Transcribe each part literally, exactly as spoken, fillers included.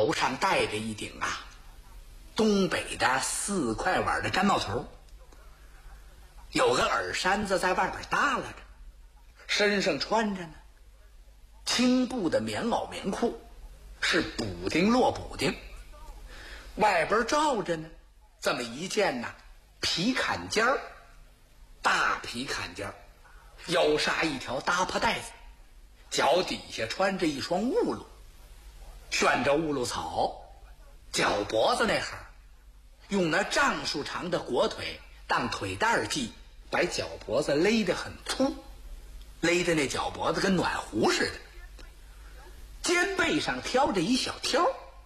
头上戴着一顶啊东北的四块碗的毡帽头，有个耳扇子在外边耷拉着，身上穿着呢青布的棉袄棉裤，是补丁落补丁，外边罩着呢这么一件呢皮坎肩儿，大皮坎肩儿，腰纱一条搭破带子，脚底下穿着一双雾露，旋着雾露草，脚脖子那哈儿用那丈数长的裹腿当腿带系，把脚脖子勒得很粗，勒得那脚脖子跟暖壶似的，肩背上挑着一小挑，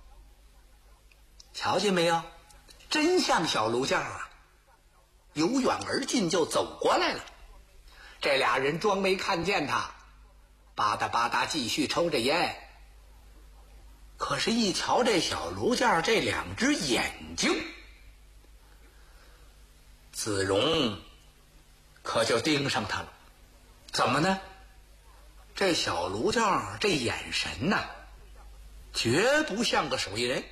瞧见没有？真像小炉匠啊！由远而近就走过来了。这俩人装没看见他，吧嗒吧嗒继续抽着烟。可是一瞧这小炉匠这两只眼睛，子荣可就盯上他了。怎么呢？这小炉匠这眼神呐、啊，绝不像个手艺人。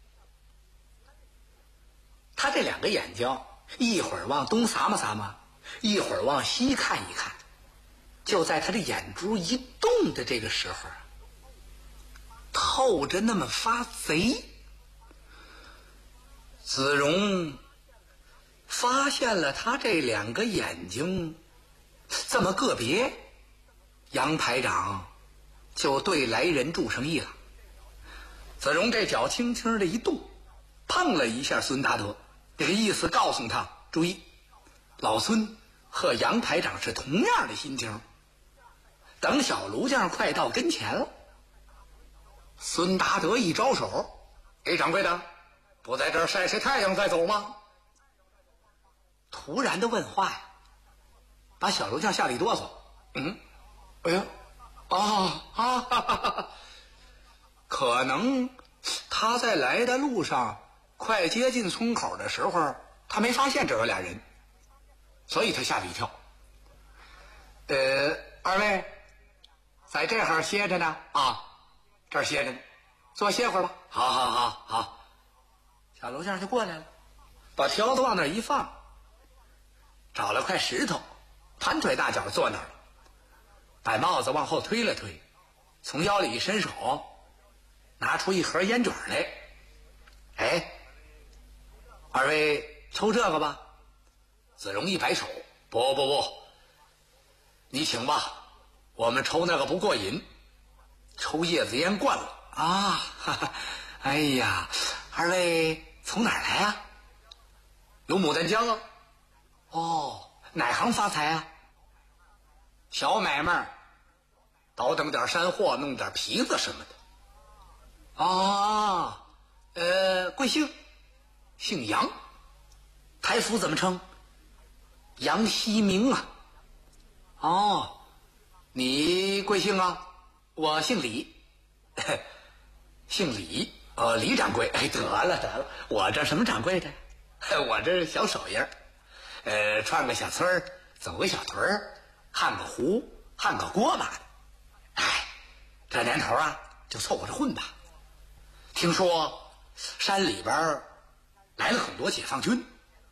他这两个眼睛一会儿往东撒嘛撒嘛，一会儿往西看一看，就在他的眼珠一动的这个时候啊，透着那么发贼。子荣发现了他这两个眼睛这么个别，杨排长就对来人注上意了。子荣这脚轻轻的一动，碰了一下孙达德，这个意思告诉他注意，老孙和杨排长是同样的心情。等小炉匠快到跟前了，孙达德一招手，给掌柜的，不在这儿晒晒太阳再走吗？突然的问话呀，把小炉匠吓了一哆嗦。嗯，哎呀，啊啊哈哈哈！可能他在来的路上快接近村口的时候，他没发现这有俩人，所以他吓了一跳。呃，二位在这儿歇着呢啊，这儿歇着呢，坐歇会儿吧。好好好好。小楼匠就过来了，把条子往那儿一放，找了块石头，盘腿大脚坐那儿了，把帽子往后推了推，从腰里一伸手，拿出一盒烟卷来。哎，二位抽这个吧。子荣一摆手，不不不，你请吧，我们抽那个不过瘾，抽叶子烟惯了啊。哈哈，哎呀，二位从哪儿来啊？有牡丹江啊。哦，哪行发财啊？小买卖，倒腾点山货，弄点皮子什么的。啊，呃，贵姓？姓杨。台府怎么称？杨希明啊。哦，你贵姓啊？我姓李。姓李，呃，李掌柜。哎，得了得了，我这什么掌柜的？我这是小手艺儿，呃，串个小村儿，走个小屯儿，焊个壶，焊个锅嘛的。哎，这年头啊，就凑合着混吧。听说山里边来了很多解放军。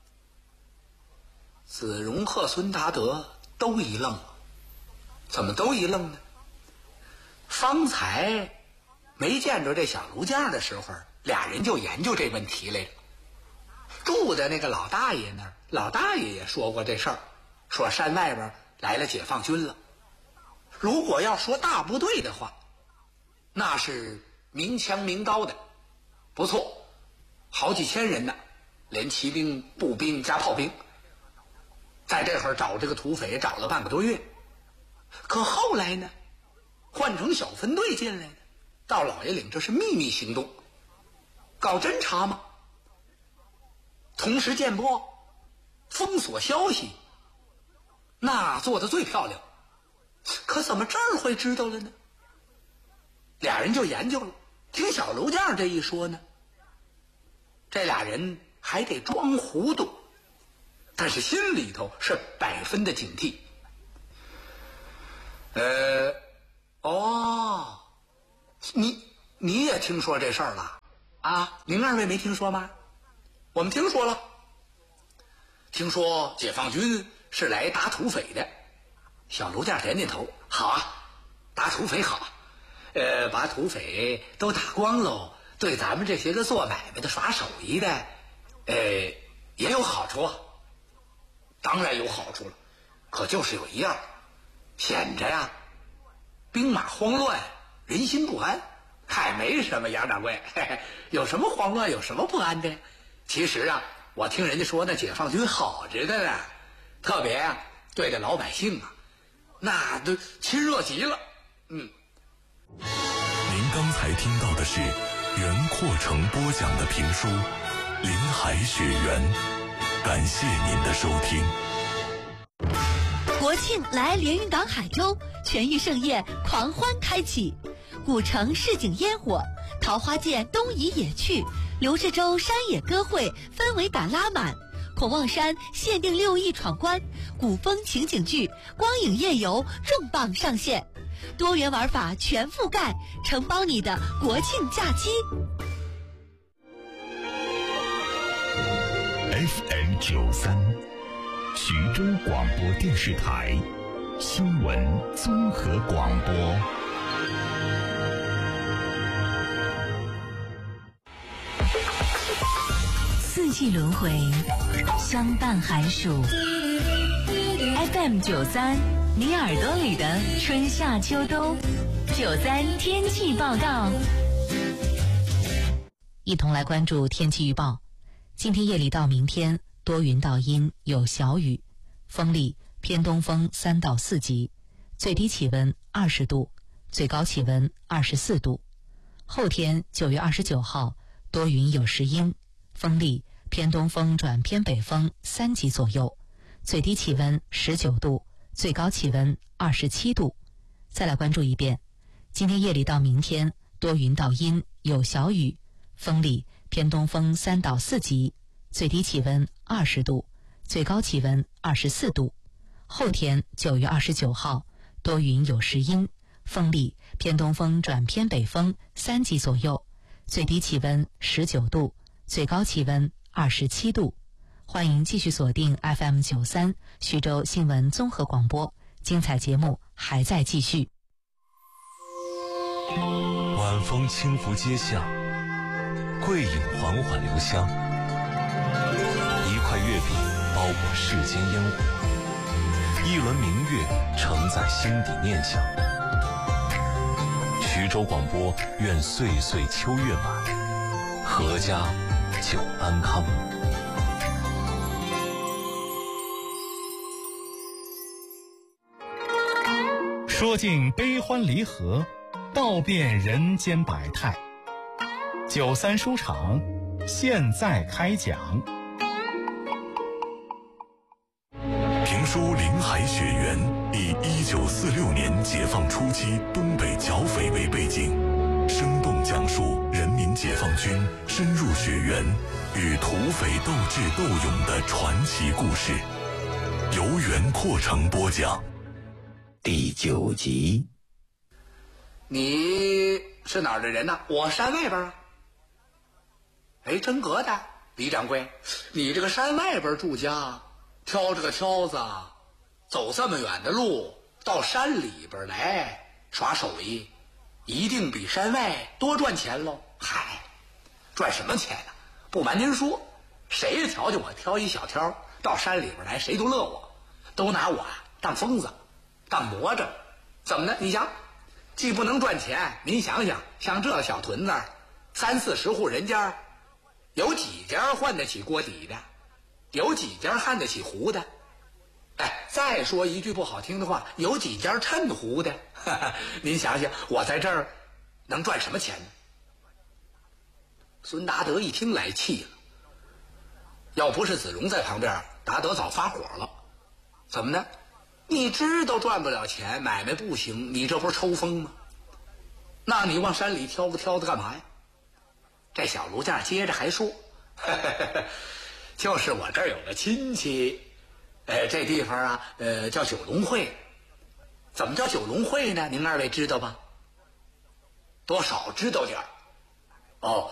子荣和孙达德都一愣了。怎么都一愣呢？方才没见着这小炉匠的时候，俩人就研究这问题来着。住的那个老大爷那儿，老大爷也说过这事儿，说山外边来了解放军了。如果要说大部队的话，那是明枪明刀的，不错，好几千人呢，连骑兵、步兵加炮兵。在这会儿找这个土匪找了半个多月，可后来呢，换成小分队进来的，到老爷岭这是秘密行动，搞侦查嘛，同时建波，封锁消息，那做得最漂亮。可怎么这儿会知道了呢？俩人就研究了，听小炉匠这一说呢，这俩人还得装糊涂，但是心里头是百分的警惕。呃，哦，你你也听说这事儿了？ 啊，您二位没听说吗？我们听说了，听说解放军是来打土匪的。小卢家点点头，好啊，打土匪好，呃，把土匪都打光喽，对咱们这些个做买卖的、耍手艺的，呃，也有好处啊。当然有好处了，可就是有一样，显着呀，兵马慌乱，人心不安。嗨，没什么，杨掌柜，嘿嘿，有什么慌乱，有什么不安的？其实啊，我听人家说那解放军好着的呢，特别啊，对待老百姓啊，那都亲热极了。嗯。 您刚才听到的是袁阔成播讲的评书《林海雪原》，感谢您的收听。 国庆来连云港海州，全域盛宴狂欢开启，古城市井烟火，桃花涧东移野趣，刘志洲山野歌会氛围感拉满，孔望山限定六亿闯关，古风情景剧光影夜游重磅上线，多元玩法全覆盖，承包你的国庆假期。 F M 九三，徐州广播电视台新闻综合广播。 四季轮回，相伴寒暑。F M 九三，你耳朵里的春夏秋冬。九三天气报告，一同来关注天气预报。今天夜里到明天多云到阴，有小雨，风力偏东风三到四级，最低气温二十度，最高气温二十四度。后天九月二十九号多云有时阴，风力偏东风转偏北风三级左右，最低气温十九度，最高气温二十七度。再来关注一遍，今天夜里到明天多云到阴，有小雨，风力偏东风三到四级，最低气温二十度，最高气温二十四度。后天九月二十九号多云有时阴，风力偏东风转偏北风三级左右，最低气温十九度，最高气温二十七度。欢迎继续锁定 F M 九三徐州新闻综合广播，精彩节目还在继续。 晚风轻拂街巷，桂影缓缓留香，一块月饼包裹世间烟火，一轮明月承载心底念想。徐州广播愿岁岁秋月满，阖家久安康。 说尽悲欢离合，道遍人间百态。九三书场现在开讲。 评书《林海雪原》以一九四六年解放初期东北剿匪为背景，生动讲述人民解放军深入雪原与土匪斗智斗勇的传奇故事，由袁阔成播讲。 第九集。 你是哪儿的人呢？我山外边啊。哎，真格的，李掌柜，你这个山外边住家，挑这个挑子，走这么远的路到山里边来耍手艺，一定比山外多赚钱喽。嗨，赚什么钱呢？不瞒您说，谁瞧见我挑一小挑到山里边来，谁都乐我，都拿我当疯子，当魔怔。怎么呢？你想，既不能赚钱，您想想，像这小屯子三四十户人家，有几家换得起锅底的？有几家焊得起壶的？哎，再说一句不好听的话，有几家衬壶的？哈哈，您想想，我在这儿能赚什么钱呢？孙达德一听来气了，要不是子荣在旁边，达德早发火了。怎么呢？你知道赚不了钱，买卖不行，你这不是抽风吗？那你往山里挑个挑子干嘛呀？这小卢家接着还说，呵呵呵，就是我这儿有个亲戚，呃，这地方啊，呃，叫九龙会。怎么叫九龙会呢？您二位知道吧？多少知道点儿。哦，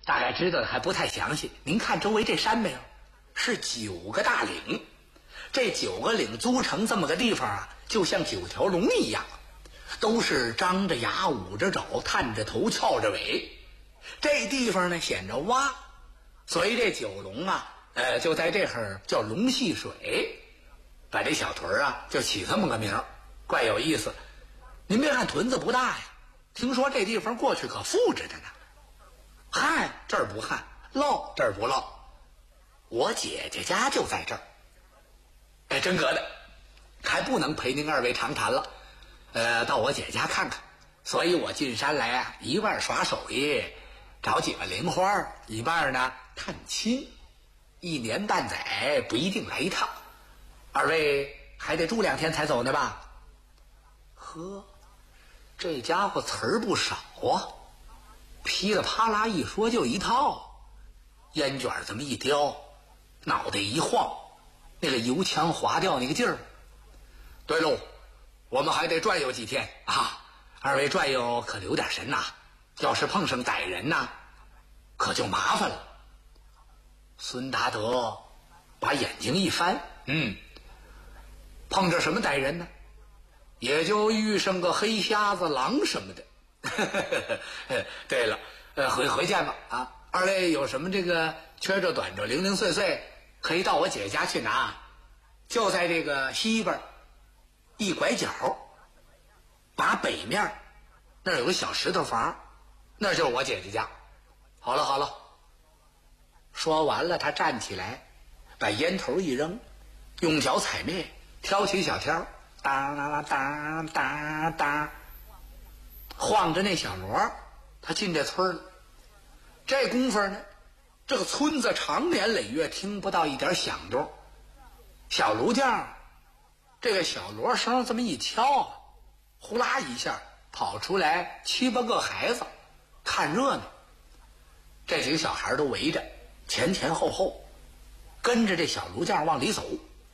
大概知道的还不太详细。您看周围这山没有？是九个大岭，这九个岭组成这么个地方啊，就像九条龙一样，都是张着牙、捂着爪、探着头、翘着尾。这地方呢显着洼，所以这九龙啊，呃，就在这儿叫龙戏水，把这小屯啊就起这么个名，怪有意思。您别看屯子不大呀，听说这地方过去可富着的呢。旱这儿不旱，涝这儿不涝。我姐姐家就在这儿。哎，真格的，还不能陪您二位长谈了，呃，到我姐家看看。所以我进山来啊，一半耍手艺，找几个零花，一半呢探亲。一年半载不一定来一趟，二位还得住两天才走呢吧？呵，这家伙词儿不少啊，噼里啪啦一说就一套，烟卷这么一叼，脑袋一晃，那个油腔滑调那个劲儿。对喽，我们还得转悠几天啊！二位转悠可留点神呐、啊，要是碰上歹人呐、啊，可就麻烦了。孙达德把眼睛一翻，嗯，碰着什么歹人呢？也就遇上个黑瞎子、狼什么的。对了，呃，回回见吧啊！二位有什么这个缺着短着零零碎碎，可以到我姐家去拿，就在这个西边一拐角，打北面那儿有个小石头房，那就是我姐姐家。好了好了，说完了，他站起来，把烟头一扔，用脚踩灭，挑起小挑，当当当当当，晃着那小锣，他进这村了。这功夫呢，这个村子长年累月听不到一点响动。小炉匠这个小锣声这么一敲，呼啦一下跑出来七八个孩子看热闹。这几个小孩都围着，前前后后跟着这小炉匠往里走。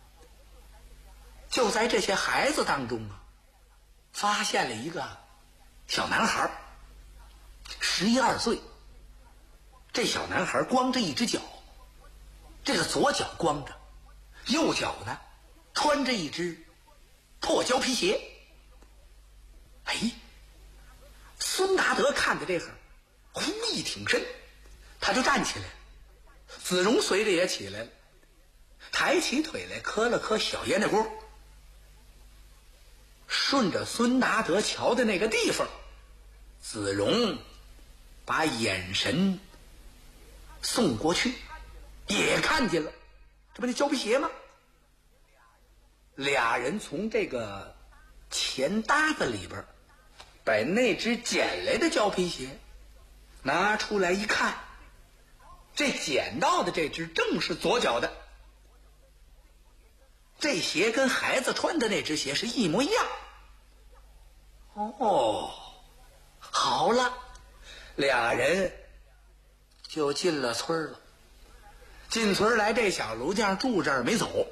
就在这些孩子当中啊，发现了一个小男孩，十一二岁。这小男孩光着一只脚，这个左脚光着，右脚呢穿着一只破胶皮鞋。哎，孙达德看着这会儿，呼一挺身，他就站起来了。子荣随着也起来了，抬起腿来磕了磕小烟袋锅，顺着孙达德瞧的那个地方，子荣把眼神送过去，也看见了，这不那胶皮鞋吗？俩人从这个钱搭子里边把那只捡来的胶皮鞋拿出来一看，这捡到的这只正是左脚的，这鞋跟孩子穿的那只鞋是一模一样。哦，好了，俩人就进了村了。进村来，这小炉匠住这儿没走。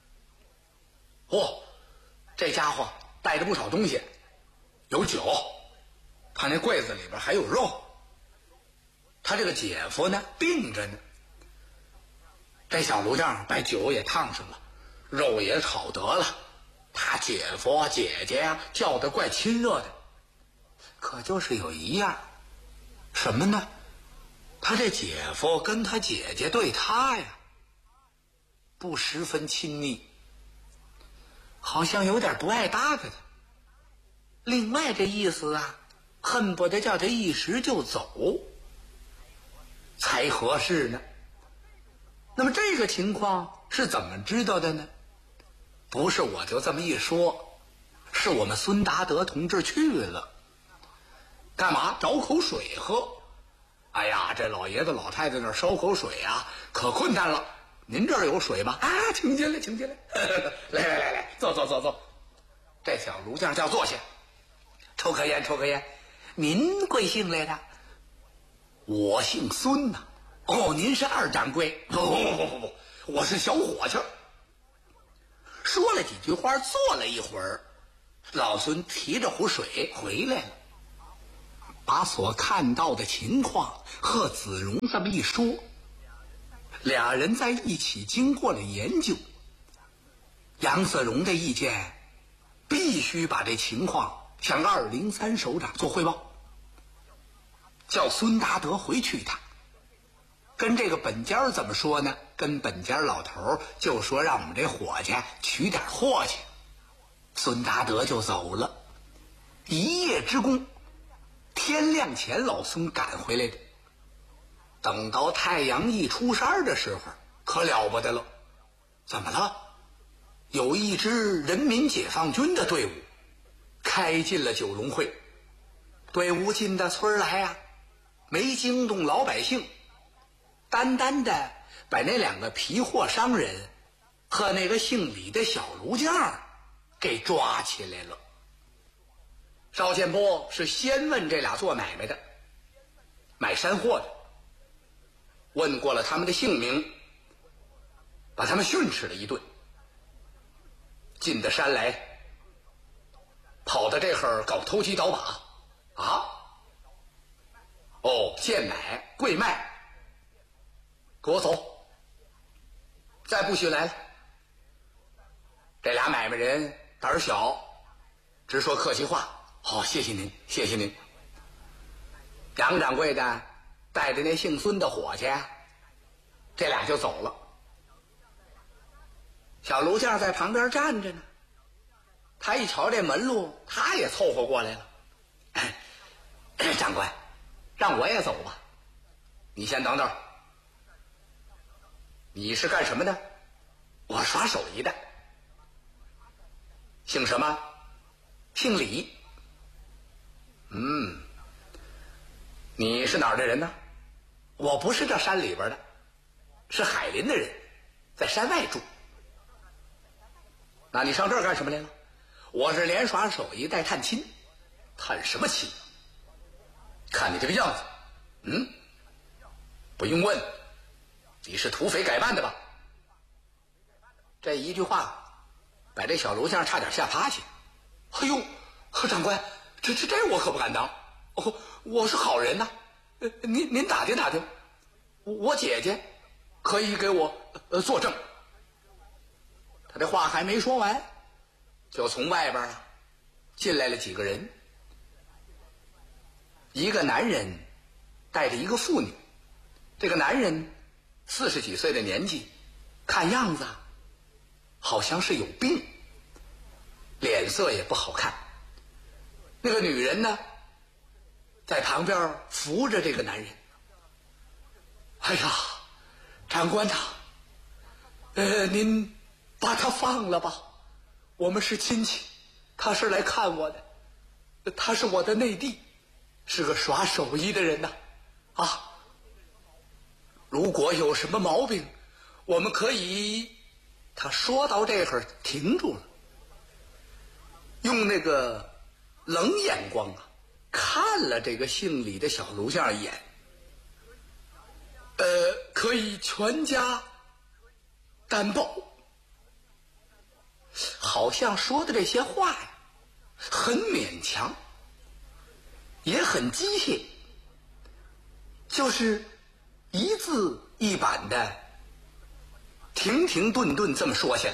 嚯，这家伙带着不少东西，有酒，他那柜子里边还有肉。他这个姐夫呢病着呢，这小炉匠把酒也烫上了，肉也炒得了，他姐夫姐姐呀叫得怪亲热的。可就是有一样，什么呢？他这姐夫跟他姐姐对他呀不十分亲密，好像有点不爱搭理他。另外这意思啊，恨不得叫他一时就走才合适呢。那么这个情况是怎么知道的呢？不是我就这么一说，是我们孙达德同志去了。干嘛？找口水喝。哎呀，这老爷子老太太那儿烧口水啊，可困难了。您这儿有水吗？啊，请进来，请进来。来来来来，坐坐坐坐。这小炉匠叫坐下，抽颗烟，抽颗烟。您贵姓来的？我姓孙呐。哦，您是二掌柜？不不不不不，我是小伙计。说了几句话，坐了一会儿，老孙提着壶水回来了。 把所看到的情况和子荣这么一说，俩人在一起经过了研究，杨子荣的意见必须把这情况向二零三首长做汇报，叫孙达德回去一趟。跟这个本家怎么说呢？跟本家老头就说让我们这伙计取点货去。孙达德就走了，一夜之功，天亮前老孙赶回来的。等到太阳一出山的时候，可了不得了。怎么了？有一支人民解放军的队伍开进了九龙会。队伍进到村来呀、啊，没惊动老百姓，单单的把那两个皮货商人和那个姓李的小炉匠给抓起来了。邵建波是先问这俩做买卖的，买山货的，问过了他们的姓名，把他们训斥了一顿。进的山来，跑到这会儿搞投机倒把啊！哦，贱买贵卖，给我走！再不许来了。这俩买卖人胆儿小，直说客气话。好、哦，谢谢您，谢谢您。杨掌柜的带着那姓孙的伙计，这俩就走了。小炉匠在旁边站着呢，他一瞧这门路，他也凑合过来了。长官，让我也走吧。你先等等。你是干什么的？我耍手艺的。姓什么？姓李。嗯，你是哪儿的人呢？我不是这山里边的，是海林的人，在山外住。那你上这儿干什么来了？我是连耍手艺带探亲。探什么亲？看你这个样子，嗯，不用问，你是土匪改扮的吧？这一句话把这小炉匠差点吓趴下。哎呦，长官，这这这我可不敢当。哦，我是好人呐、呃。您您打听打听，我姐姐可以给我呃作证。他这话还没说完，就从外边啊进来了几个人。一个男人带着一个妇女，这个男人四十几岁的年纪，看样子好像是有病，脸色也不好看。那个女人呢，在旁边扶着这个男人。哎呀，长官呐，呃，您把他放了吧，我们是亲戚，他是来看我的，他是我的内弟，是个耍手艺的人呐，啊，如果有什么毛病，我们可以。他说到这会儿停住了，用那个冷眼光啊看了这个姓李的小炉匠一眼。呃，可以全家担保。好像说的这些话呀，很勉强，也很机械，就是一字一板的停停顿顿这么说下来。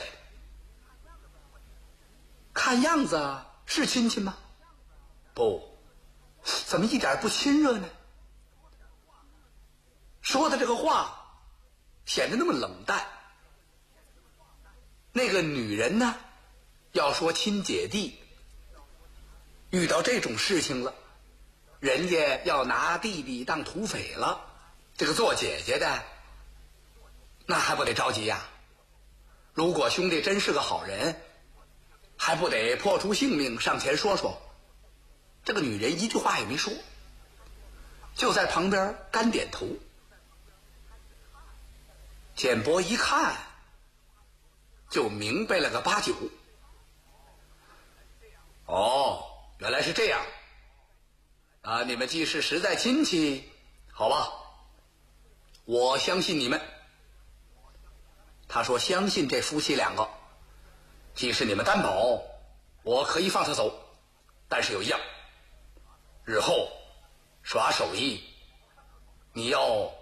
看样子是亲戚吗？不，怎么一点不亲热呢？说的这个话显得那么冷淡。那个女人呢，要说亲姐弟，遇到这种事情了，人家要拿弟弟当土匪了，这个做姐姐的那还不得着急呀？如果兄弟真是个好人，还不得破除性命上前说说。这个女人一句话也没说，就在旁边干点头。简伯一看就明白了个八九。哦，原来是这样啊！你们既是实在亲戚，好吧，我相信你们。他说相信这夫妻两个，即使你们担保，我可以放他走，但是有一样，日后耍手艺，你要